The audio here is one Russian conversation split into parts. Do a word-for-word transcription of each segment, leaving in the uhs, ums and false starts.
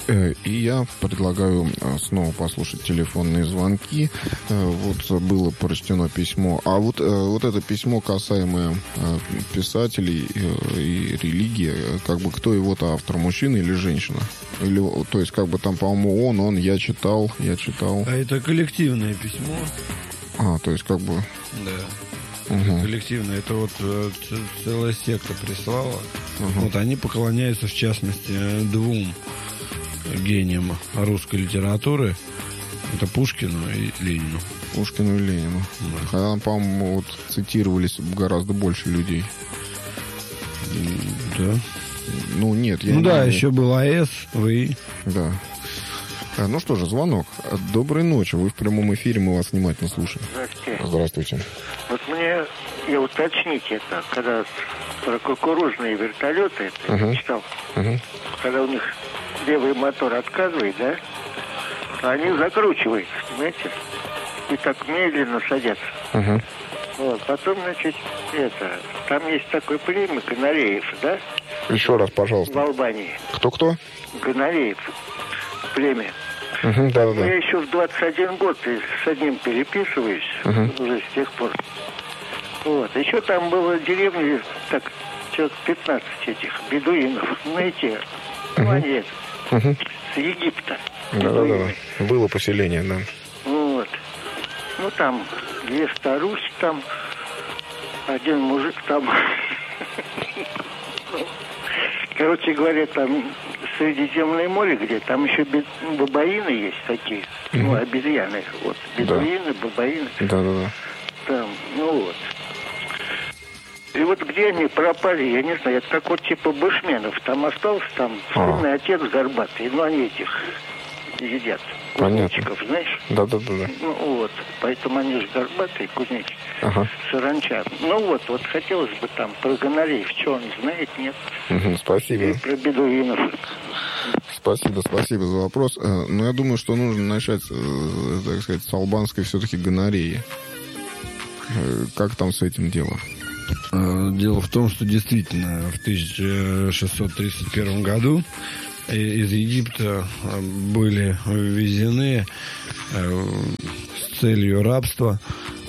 И я предлагаю снова послушать телефонные звонки. Вот было прочтено письмо. А вот, вот это письмо, касаемое писателей и религии, как бы кто его-то автор, мужчина или женщина? Или, то есть, как бы там, по-моему, он, он, я читал, я читал. А это коллективное письмо. А, то есть, как бы... Да. Угу. Это коллективное. Это вот целая секта прислала. Угу. Вот они поклоняются, в частности, двум гением русской литературы. Это Пушкину и Ленину. Пушкину и Ленину. Да. Хотя, по-моему, вот цитировались гораздо больше людей. Да. Ну, нет. Я ну, не да, знаю. еще был АЭС, вы. Да. Ну что же, звонок. Доброй ночи. Вы в прямом эфире, мы вас внимательно слушаем. Здравствуйте. Здравствуйте. Вот мне, я уточнить это, когда про кукурузные вертолеты, это uh-huh. я читал, uh-huh. когда у них левый мотор отказывает, да, они закручиваются, понимаете, и так медленно садятся. Uh-huh. Вот, потом, значит, это, там есть такой племя Ганареев, да? Еще раз, пожалуйста. В Албании. Кто-кто? Ганареев. Племя. Uh-huh, да, да, да. Я еще в двадцать один год с одним переписываюсь, uh-huh. уже с тех пор. Вот. Еще там было в деревне, так, человек пятнадцать этих бедуинов, знаете, uh-huh. ну, они uh-huh. с Египта. Да, да, да. Было поселение, да. Вот. Ну, там две старухи, там один мужик там. Короче говоря, там Средиземное море, где там еще бабаины есть такие, mm-hmm. ну, обезьяны, вот, бедуины, да. бабаины. Да-да-да. Там, ну вот. И вот где они пропали, я не знаю, это как вот типа бушменов, там остался там сынный отец горбатый, но они этих едят. Кузнечиков, знаешь? Да-да-да. Ну вот, поэтому они же горбатые, кузнечики, ага. саранча. Ну вот, вот хотелось бы там про Ганареев, что он знает, нет? Угу, спасибо. И про бедуинов. Спасибо, спасибо за вопрос. Но я думаю, что нужно начать, так сказать, с албанской все-таки гонореи. Как там с этим дело? Дело в том, что действительно в тысяча шестьсот тридцать первом году из Египта были ввезены с целью рабства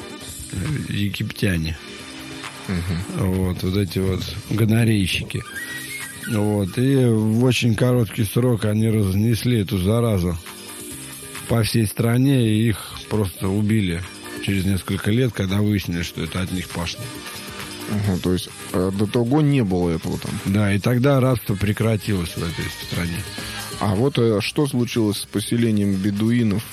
египтяне. Угу. Вот, вот эти вот гонорейщики. Вот, и в очень короткий срок они разнесли эту заразу по всей стране, и их просто убили через несколько лет, когда выяснили, что это от них пошло. Угу, то есть э, до того не было этого там. Да, и тогда рабство прекратилось в этой стране. А вот э, что случилось с поселением бедуинов?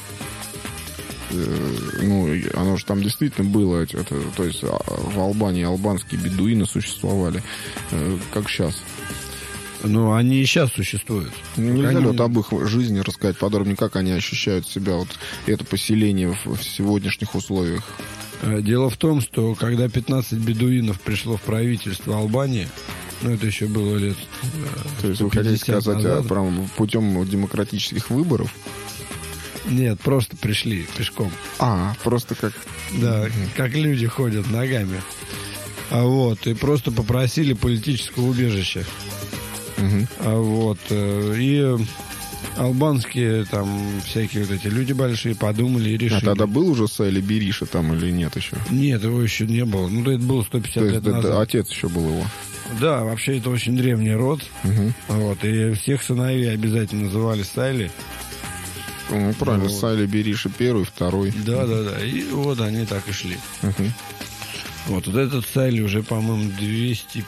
Э, ну, оно же там действительно было. Это, то есть в Албании албанские бедуины существовали. Э, как сейчас? Ну, они и сейчас существуют. Ну, нельзя они... ли вот об их жизни рассказать подробнее, как они ощущают себя, вот это поселение в, в сегодняшних условиях? Дело в том, что когда пятнадцать бедуинов пришло в правительство Албании, ну, это еще было лет То есть вы хотите сказать, назад, а, прям путем демократических выборов? Нет, просто пришли пешком. А, просто как... Да, как люди ходят ногами. А вот, и просто попросили политического убежища. Угу. А вот, и... Албанские там всякие вот эти люди большие подумали и решили. А тогда был уже Сайли Бериша там или нет еще? Нет, его еще не было. Ну, это было сто пятьдесят То лет есть назад. Это отец еще был его? Да, вообще это очень древний род. Угу. Вот, и всех сыновей обязательно называли Сайли. Ну, правильно, вот. Сайли Бериша первый, второй. Да, да, да. И вот они так и шли. Угу. Вот, вот этот Сайли уже, по-моему, двести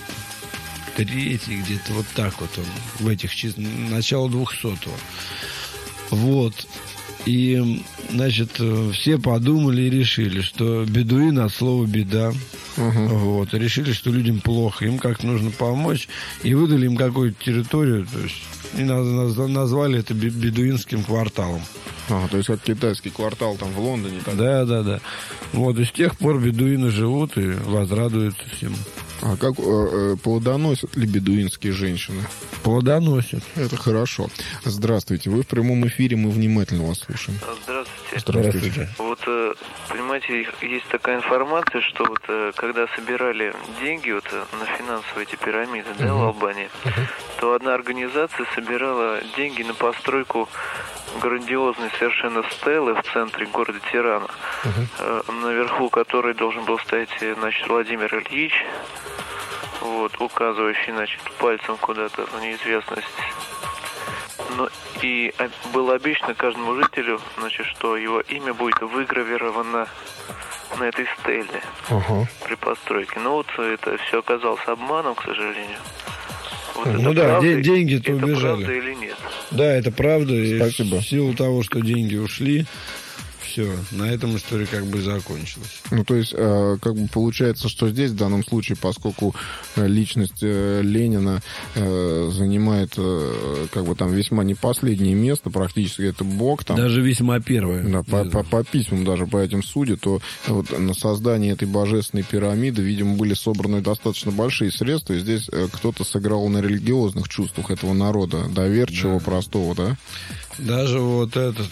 третий, где-то вот так вот он, в этих числах, начало двухсотого. Вот. И, значит, все подумали и решили, что бедуин от слова беда. Uh-huh. Вот. И решили, что людям плохо, им как нужно помочь. И выдали им какую-то территорию, то есть, и назвали это бедуинским кварталом. А, то есть как китайский квартал там в Лондоне. Так? Да, да, да. Вот, и с тех пор бедуины живут и возрадуются всем. А как э, плодоносят ли бедуинские женщины? Плодоносят. Это хорошо. Здравствуйте, вы в прямом эфире, мы внимательно вас слушаем. Здравствуйте. Здравствуйте. Вот, понимаете, знаете, есть такая информация, что вот когда собирали деньги вот на финансовые эти пирамиды, uh-huh. да, в Албании, uh-huh. то одна организация собирала деньги на постройку грандиозной совершенно стелы в центре города Тирана, uh-huh. наверху которой должен был стоять, значит, Владимир Ильич, вот, указывающий, значит, пальцем куда-то в неизвестность. Ну, и было обещано каждому жителю, значит, что его имя будет выгравировано на этой стеле uh-huh. при постройке. Но вот это все оказалось обманом, к сожалению. Вот ну да, правда, деньги-то это убежали. Правда или нет? Да, это правда. Спасибо. И в силу того, что деньги ушли, все, на этом история как бы закончилась. Ну, то есть, э, как бы получается, что здесь, в данном случае, поскольку э, личность э, Ленина э, занимает, э, как бы там, весьма не последнее место, практически это бог там. Даже весьма первое. Да, по, по, по письмам даже по этим судят, то вот на создание этой божественной пирамиды, видимо, были собраны достаточно большие средства, и здесь э, кто-то сыграл на религиозных чувствах этого народа, доверчивого, да. простого, да? Даже вот этот...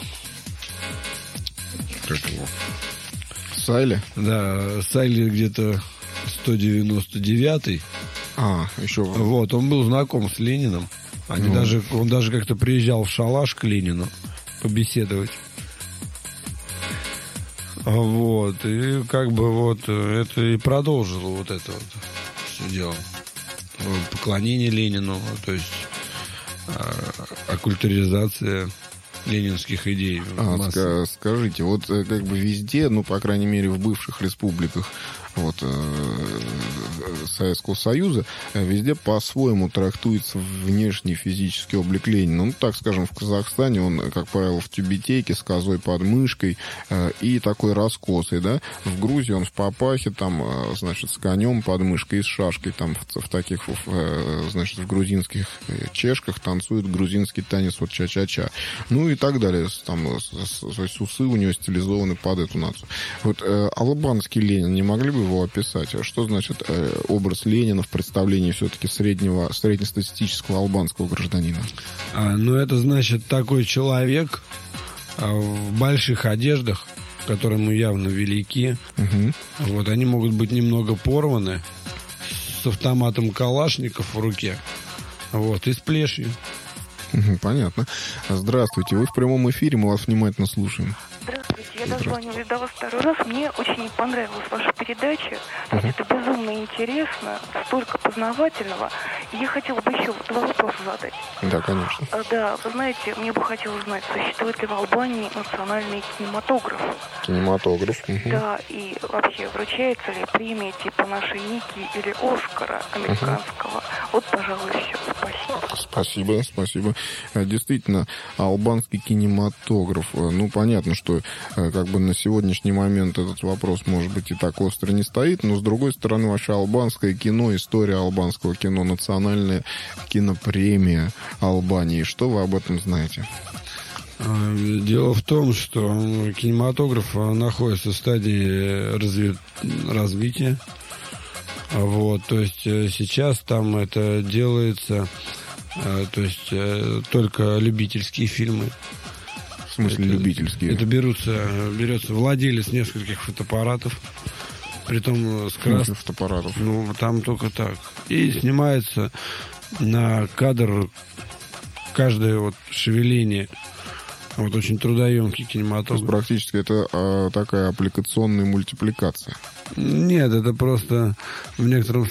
Как его? Сайли? Да, Сайли где-то сто девяносто девятый. А, еще... Вот, он был знаком с Лениным. Они ну. даже, он даже как-то приезжал в шалаш к Ленину побеседовать. Вот, и как бы вот это и продолжило вот это вот все дело. Поклонение Ленину, то есть оккультуризация ленинских идей. А, ска- скажите, вот как бы везде, ну, по крайней мере, в бывших республиках вот, Советского Союза, везде по-своему трактуется внешний физический облик Ленина. Ну, так скажем, в Казахстане он, как правило, в тюбетейке с козой под мышкой и такой раскосый, да. В Грузии он в папахе, там, значит, с конем под мышкой и с шашкой, там, в, в таких, значит, в грузинских чешках танцует грузинский танец вот ча-ча-ча. Ну, и так далее. Там, то есть усы у него стилизованы под эту нацию. Вот э, албанский Ленин, не могли бы его описать? Что значит э, образ Ленина в представлении все-таки среднего, среднестатистического албанского гражданина? А, ну, это значит такой человек а, в больших одеждах, которые ему явно велики. Угу. Вот, они могут быть немного порваны, с автоматом Калашников в руке. Вот, и с плешью. Понятно. Здравствуйте, вы в прямом эфире, мы вас внимательно слушаем. Здравствуйте, я дозвонилась до вас второй раз. Мне очень понравилась ваша передача. Uh-huh. Это безумно интересно, столько познавательного. И я хотела бы еще два вопроса задать. Да, конечно. А, да, вы знаете, мне бы хотелось знать, существует ли в Албании национальный кинематограф? Кинематограф. Uh-huh. Да, и вообще вручается ли премия типа нашей Ники или Оскара американского? Uh-huh. Вот, пожалуй, все. Спасибо. Спасибо, спасибо. Действительно, албанский кинематограф. Ну, понятно, что как бы на сегодняшний момент этот вопрос, может быть, и так остро не стоит, но, с другой стороны, вообще албанское кино, история албанского кино, национальная кинопремия Албании. Что вы об этом знаете? Дело в том, что кинематограф находится в стадии разви... развития. Вот, то есть сейчас там это делается, то есть только любительские фильмы. В смысле, это, любительские? Это берутся, берется владелец нескольких фотоаппаратов, притом с крас... фотоаппаратов? Ну, там только так. И снимается на кадр каждое вот шевеление. Вот очень трудоемкий кинематограф. То есть практически это а, такая аппликационная мультипликация? Нет, это просто в некотором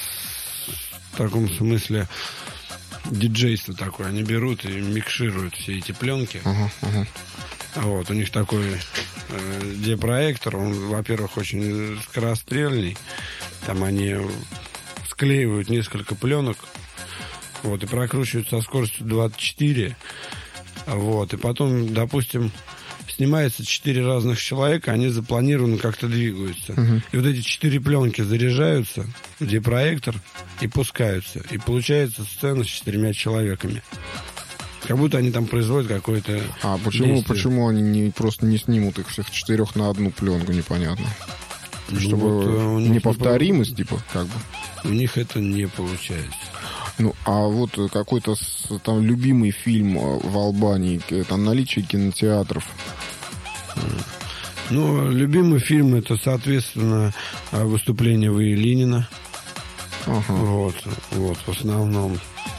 таком смысле диджейство такое. Они берут и микшируют все эти пленки. Uh-huh, uh-huh. Вот, у них такой э, диапроектор. Он, во-первых, очень скорострельный. Там они склеивают несколько пленок. Вот, и прокручивают со скоростью двадцать четыре. Вот, и потом, допустим, снимается четыре разных человека, они запланированно как-то двигаются. Uh-huh. И вот эти четыре пленки заряжаются в диапроектор и пускаются. И получается сцена с четырьмя человеками. Как будто они там производят какое-то А почему, действие. Почему они не, просто не снимут их всех четырех на одну пленку, непонятно. Ну, Чтобы вот, неповторимость, типа, как бы. У них это не получается. Ну, а вот какой-то там любимый фильм в Албании, там наличие кинотеатров. Ну, любимый фильм — это, соответственно, выступление В. Ленина. Ага. Вот, вот, в основном.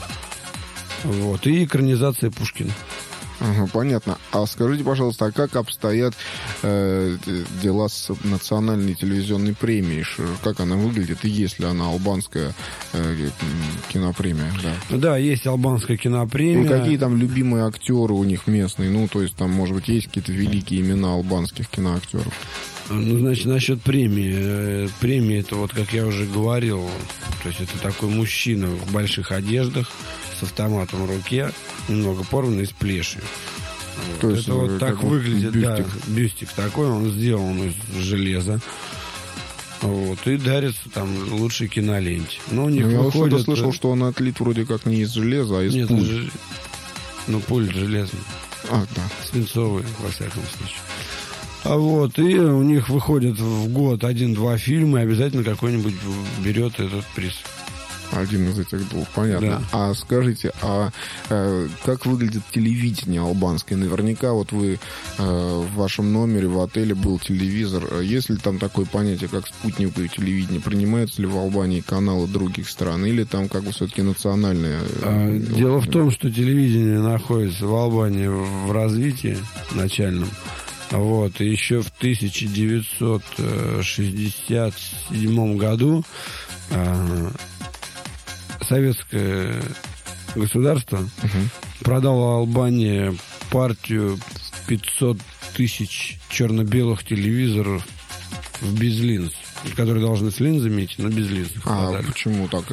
Вот, и экранизация Пушкина. Ага, понятно. А скажите, пожалуйста, а как обстоят э, дела с национальной телевизионной премией? Как она выглядит? И есть ли она албанская э, кинопремия? Да. Да, есть албанская кинопремия. И какие там любимые актеры у них местные? Ну, то есть там, может быть, есть какие-то великие имена албанских киноактеров? Ну, значит, насчет премии. Премия — это, вот, как я уже говорил, то есть это такой мужчина в больших одеждах, с автоматом в руке, немного порванный, с плешью. Вот. То есть, это вот так вот выглядит, бюстик. да, бюстик такой, он сделан из железа. Вот, и дарится там лучшей киноленте. Но у них ну, выходит... Я слышал, что он отлит вроде как не из железа, а из Нет, пуль. Ж... ну, пуль железный. А, да. Свинцовый, во всяком случае. А вот, и у них выходит в год один-два фильма, и обязательно какой-нибудь берет этот приз. Один из этих двух, понятно. Да. А скажите, а э, как выглядит телевидение албанское? Наверняка вот вы э, в вашем номере в отеле был телевизор. Есть ли там такое понятие, как спутниковое телевидение? Принимаются ли в Албании каналы других стран? Или там как бы все-таки национальное? А, дело в том, что телевидение находится в Албании в развитии начальном. Вот, и еще в тысяча девятьсот шестьдесят седьмом году э, советское государство uh-huh. продало Албании партию пятьсот тысяч черно-белых телевизоров в без линз, которые должны с линзами идти, но без линз. А продали. Почему так?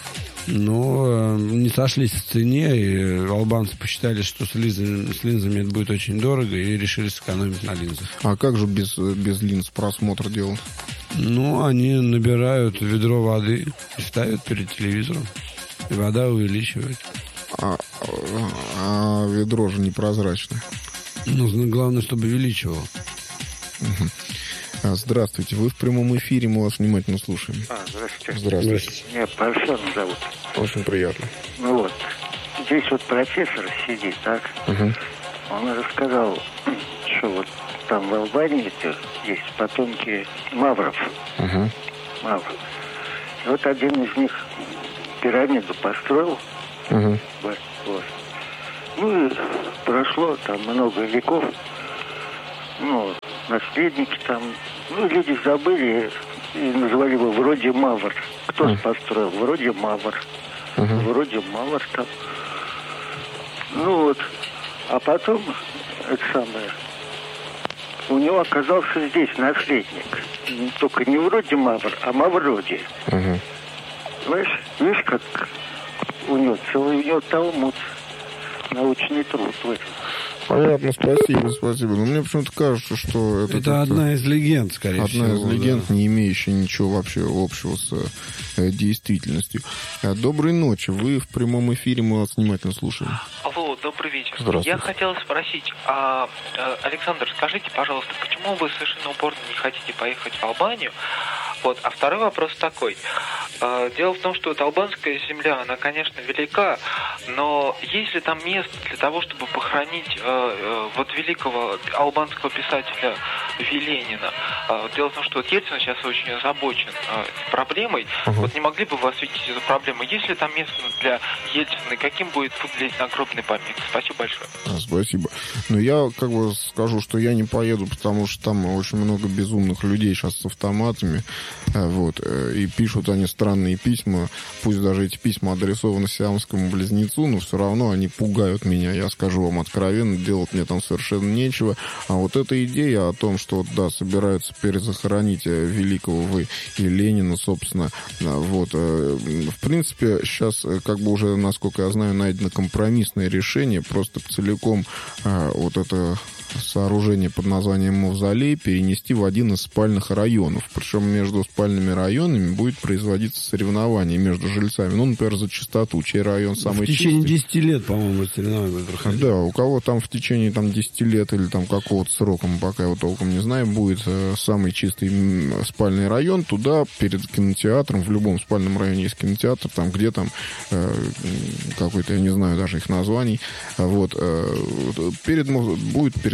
Ну, не сошлись в цене, и албанцы посчитали, что с линзами, с линзами это будет очень дорого, и решили сэкономить на линзах. А как же без, без линз просмотр делать? Ну, они набирают ведро воды и ставят перед телевизором, и вода увеличивает. А, а, а ведро же непрозрачное. Ну, главное, чтобы увеличивало. Угу. Здравствуйте, вы в прямом эфире, мы вас внимательно слушаем. А, здравствуйте. Здравствуйте. Меня Парфен зовут. Очень приятно. Ну вот, здесь вот профессор сидит, так? Угу. Он рассказал, что вот там в Албании есть потомки мавров. Угу. Мавр. И вот один из них пирамиду построил. Угу. Вот, вот. Ну и прошло там много веков. Ну, наследники там, ну, люди забыли и называли его вроде Мавр. Кто же построил? Вроде Мавр. Uh-huh. Вроде Мавр там. Ну вот, а потом, это самое, у него оказался здесь наследник. Только не вроде Мавр, а Мавроди. Uh-huh. Знаешь, видишь, как у него целый, у него талмуд, научный труд в этом. Понятно, спасибо, спасибо. Но мне почему-то кажется, что это... Это одна из легенд, скорее одна всего. Одна из легенд, да. не имеющая ничего вообще общего с э, действительностью. Доброй ночи. Вы в прямом эфире, мы вас внимательно слушаем. Алло, добрый вечер. Здравствуйте. Я хотел спросить, а, Александр, скажите, пожалуйста, почему вы совершенно упорно не хотите поехать в Албанию? Вот. А второй вопрос такой. Дело в том, что вот албанская земля, она, конечно, велика, но есть ли там место для того, чтобы похоронить э, э, вот великого албанского писателя В. Ленина? Э, дело в том, что вот Ельцин сейчас очень озабочен э, этой проблемой. Uh-huh. Вот не могли бы вы осветить эту проблему? Есть ли там место для Ельцина и каким будет выглядеть нагробный памятник? Спасибо большое. А, спасибо. Но я как бы скажу, что я не поеду, потому что там очень много безумных людей сейчас с автоматами. Вот, и пишут они странные письма, пусть даже эти письма адресованы сиамскому близнецу, но все равно они пугают меня, я скажу вам откровенно, делать мне там совершенно нечего. А вот эта идея о том, что, да, собираются перезахоронить великого В. и Ленина, собственно, вот, в принципе, сейчас, как бы уже, насколько я знаю, найдено компромиссное решение, просто целиком вот это сооружение под названием Мавзолей перенести в один из спальных районов. Причем между спальными районами будет производиться соревнование между жильцами. Ну, например, за чистоту. Чей район самый чистый. В течение десяти лет, по-моему, соревнования будут проходить. Да, у кого там в течение там, десяти лет или там какого-то срока, мы пока его толком не знаем, будет э, самый чистый спальный район. Туда перед кинотеатром, в любом спальном районе есть кинотеатр, там где там э, какой-то, я не знаю даже их названий, вот, э, перед, будет перед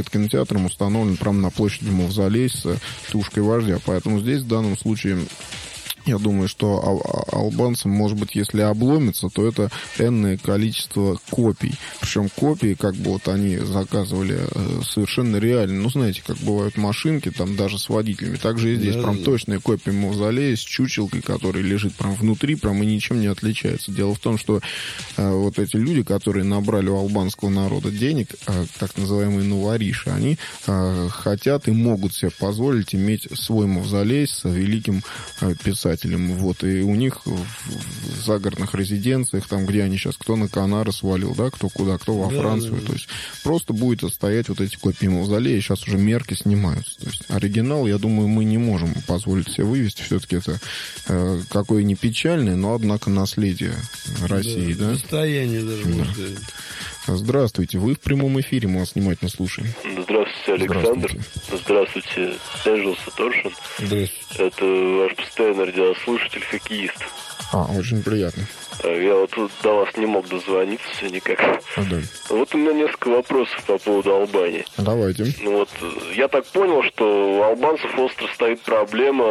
кинотеатром установлен прямо на площади Мавзолей с тушкой вождя. Поэтому здесь в данном случае... Я думаю, что ал- албанцам, может быть, если обломится, то это энное количество копий. Причем копии, как бы вот они заказывали э, совершенно реально. Ну, знаете, как бывают машинки, там даже с водителями. Также и здесь да, прям да. точная копия Мавзолея с чучелкой, которая лежит прям внутри, прям и ничем не отличается. Дело в том, что э, вот эти люди, которые набрали у албанского народа денег, э, так называемые новориши, они э, хотят и могут себе позволить иметь свой Мавзолей с великим э, писателем. Вот, и у них в загородных резиденциях, там, где они сейчас, кто на Канары свалил, да, кто куда, кто во да, Францию, да, да. то есть просто будет стоять вот эти копии Мавзолея, сейчас уже мерки снимаются. То есть оригинал, я думаю, мы не можем позволить себе вывести, все-таки это э, какое не печальное, но, однако, наследие России, да? Состояние даже, да. можно сказать. Здравствуйте, вы в прямом эфире, мы вас внимательно слушаем. Здравствуйте, Александр. Здравствуйте, Энджелс и Торшин. Здравствуйте. Это ваш постоянный радиослушатель, хоккеист. А, очень приятно. Я вот тут до вас не мог дозвониться все никак. А, да. Вот у меня несколько вопросов по поводу Албании. Давайте. Ну вот, я так понял, что у албанцев остро стоит проблема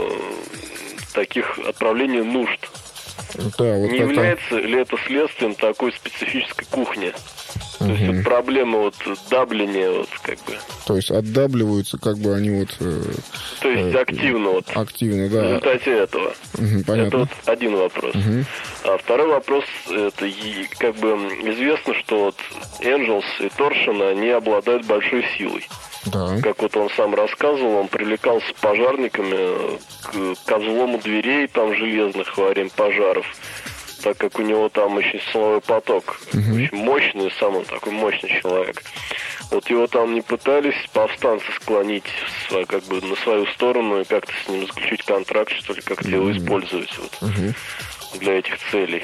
таких отправлений нужд. Да, вот не является ли это следствием такой специфической кухни? То угу. есть вот проблема вот дабления вот как бы. То есть отдабливаются как бы они вот. Э, То есть э, активно вот. Активно, да. В результате этого. Угу, понятно. Это вот один вопрос. Угу. А второй вопрос, это как бы известно, что вот Энджелс и Торшин, они обладают большой силой. Да. Как вот он сам рассказывал, он привлекался пожарниками к, к взлому дверей там железных во время пожаров, так как у него там очень силовой поток, uh-huh. очень мощный, сам он такой мощный человек. Вот его там не пытались повстанцы склонить как бы на свою сторону и как-то с ним заключить контракт, что ли, как-то uh-huh. его использовать вот, uh-huh. для этих целей.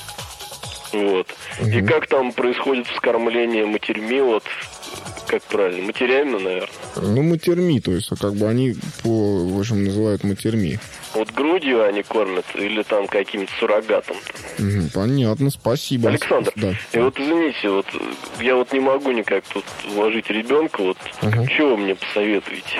Вот. Uh-huh. И как там происходит вскормление матерьми, вот, как правильно, матерями, наверное? Ну, матерьми, то есть, как бы они, по, в общем, называют матерьми. Вот грудью они кормят или там каким-то суррогатом? Угу, понятно, спасибо. Александр, да. И вот извините, вот я вот не могу никак тут вложить ребенка, вот угу. Что вы мне посоветуете?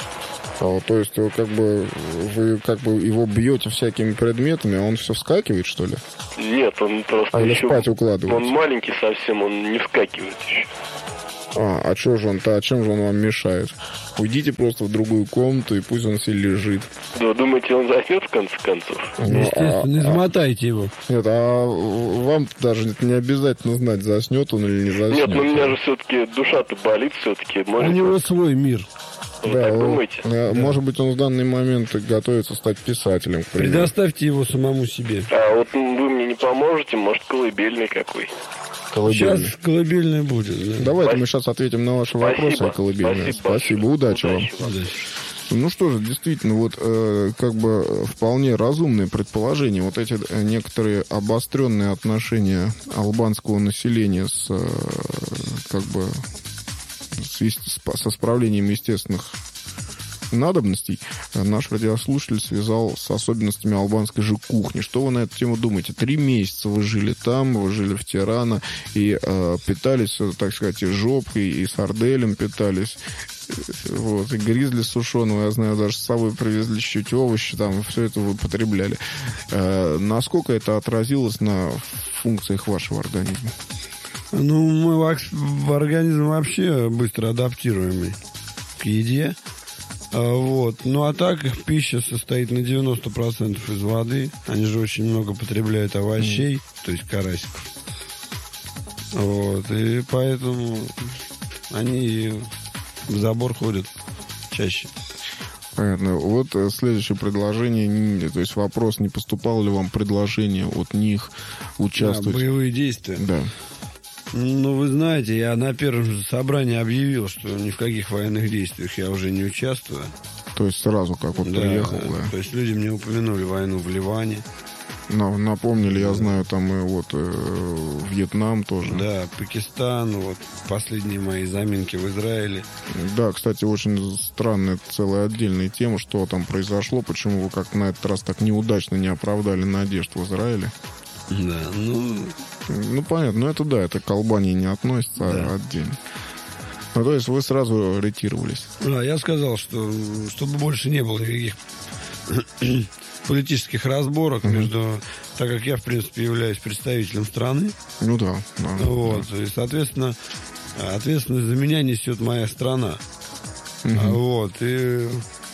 А, то есть, как бы вы как бы его бьете всякими предметами, а он все вскакивает, что ли? Нет, он просто а еще... или спать укладывается? Он маленький совсем, он не вскакивает еще. А, а что же он-то, а чем же он вам мешает? Уйдите просто в другую комнату, и пусть он себе лежит. Да, думаете, он заснет в конце концов? Ну, естественно, не измотайте а, его. Нет, а вам даже не обязательно знать, заснет он или не заснет. Нет, ну у меня же все-таки душа-то болит все-таки. Может... У него свой мир. Вы да, так думаете? Да. Может быть, он в данный момент готовится стать писателем, к примеру. Предоставьте его самому себе. А вот вы мне не поможете, может, колыбельный какой? Колыбельный. Сейчас колыбельный будет. Да? Давайте Спасибо. мы сейчас ответим на ваши вопросы о колыбельной. Спасибо. Спасибо. Удачи, Удачи вам. Удачи. Ну что же, действительно, вот э, как бы вполне разумные предположения. Вот эти э, некоторые обостренные отношения албанского населения с э, как бы с, с, со справлением естественных надобностей наш радиослушатель связал с особенностями албанской же кухни. Что вы на эту тему думаете? Три месяца вы жили там, вы жили в Тирана и э, питались, так сказать, и жопкой, и сарделем питались. Вот, и гризли сушеного, я знаю, даже с собой привезли чуть-чуть овощи, там, все это вы потребляли. Э, насколько это отразилось на функциях вашего организма? Ну, мы в организм вообще быстро адаптируемый к еде. Вот. Ну, а так их пища состоит на девяносто процентов из воды. Они же очень много потребляют овощей, mm. то есть карасиков. Вот. И поэтому они в забор ходят чаще. Понятно. Вот следующее предложение, то есть вопрос, не поступало ли вам предложение от них участвовать? Да, боевые действия. Да. Ну, вы знаете, я на первом собрании объявил, что ни в каких военных действиях я уже не участвую. То есть сразу как вот да, приехал, да. да? То есть люди мне упомянули войну в Ливане. Но, напомнили, я знаю, там и вот э, Вьетнам тоже. Да, Пакистан, вот последние мои заминки в Израиле. Да, кстати, очень странная целая отдельная тема, что там произошло, почему вы как на этот раз так неудачно не оправдали надежд в Израиле. Да, ну... Ну, понятно, ну это да, это к Албании не относится, да. а отдельно. Ну, то есть вы сразу ретировались? Да, я сказал, что чтобы больше не было никаких политических разборок uh-huh. между... Так как я, в принципе, являюсь представителем страны. Ну да. да вот. Да. И, соответственно, ответственность за меня несет моя страна. Uh-huh. Вот. И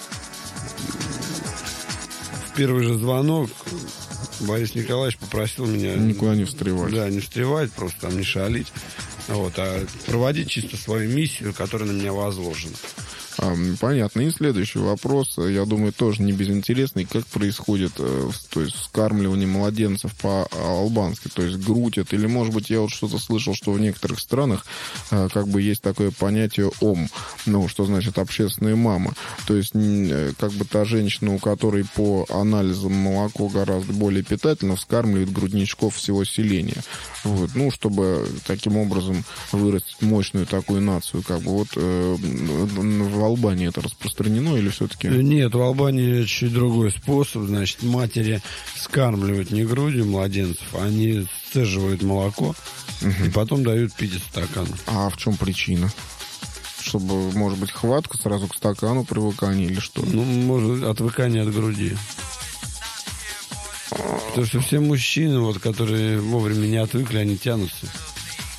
в первый же звонок Борис Николаевич попросил меня... Никуда не встревать. Да, не встревать, просто там не шалить. Вот, а проводить чисто свою миссию, которая на меня возложена. А, понятно. И следующий вопрос, я думаю, тоже не безинтересный. Как происходит то есть, вскармливание младенцев по-албански? То есть грудь это? Или, может быть, я вот что-то слышал, что в некоторых странах как бы есть такое понятие ом. Ну, что значит общественная мама. То есть как бы та женщина, у которой по анализам молоко гораздо более питательно, вскармливает грудничков всего селения. Вот. Ну, чтобы таким образом вырастить мощную такую нацию. Как бы вот э, в Албании это распространено или все-таки? Нет, в Албании чуть другой способ. Значит, матери скармливают не грудью младенцев, они сцеживают молоко угу. и потом дают пить из стакана. А в чем причина? Чтобы, может быть, хватка сразу к стакану, привыкание или что? Ну, может, отвыкание от груди. Потому что все мужчины, вот, которые вовремя не отвыкли, они тянутся